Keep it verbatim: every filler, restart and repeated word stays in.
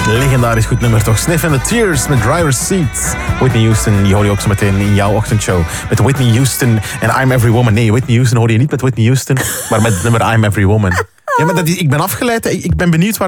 Legendarisch goed nummer toch. Sniff and the Tears met Driver's Seat. Whitney Houston, die hoor je ook zo meteen in jouw ochtendshow. Met Whitney Houston en I'm Every Woman. Nee, Whitney Houston hoor je niet met Whitney Houston, maar met het nummer I'm Every Woman. Ja, maar dat is, ik ben afgeleid. Ik, ik ben benieuwd waar